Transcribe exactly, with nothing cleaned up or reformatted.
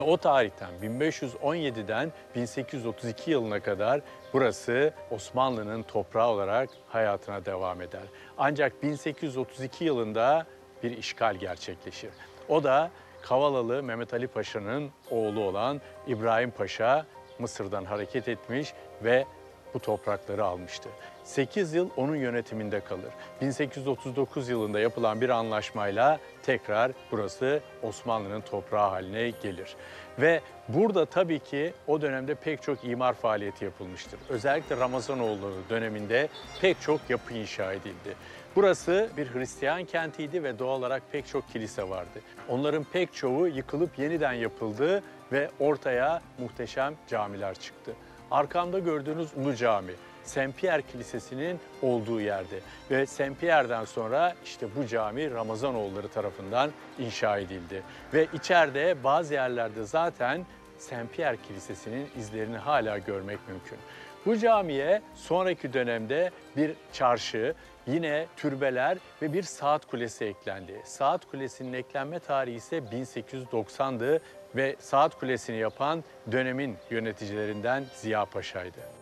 O tarihten bin beş yüz on yedi'den bin sekiz yüz otuz iki yılına kadar burası Osmanlı'nın toprağı olarak hayatına devam eder. Ancak bin sekiz yüz otuz iki yılında bir işgal gerçekleşir. O da Kavalalı Mehmet Ali Paşa'nın oğlu olan İbrahim Paşa Mısır'dan hareket etmiş ve bu toprakları almıştı. sekiz yıl onun yönetiminde kalır. bin sekiz yüz otuz dokuz yılında yapılan bir anlaşmayla tekrar burası Osmanlı'nın toprağı haline gelir. Ve burada tabii ki o dönemde pek çok imar faaliyeti yapılmıştır. Özellikle Ramazanoğulları döneminde pek çok yapı inşa edildi. Burası bir Hristiyan kentiydi ve doğal olarak pek çok kilise vardı. Onların pek çoğu yıkılıp yeniden yapıldı ve ortaya muhteşem camiler çıktı. Arkamda gördüğünüz Ulu Cami, Saint Pierre Kilisesi'nin olduğu yerde ve Saint Pierre'den sonra işte bu cami Ramazanoğulları tarafından inşa edildi. Ve içeride bazı yerlerde zaten Saint Pierre Kilisesi'nin izlerini hala görmek mümkün. Bu camiye sonraki dönemde bir çarşı, yine türbeler ve bir saat kulesi eklendi. Saat kulesinin eklenme tarihi ise bin sekiz yüz doksan'dı ve saat kulesini yapan dönemin yöneticilerinden Ziya Paşa'ydı.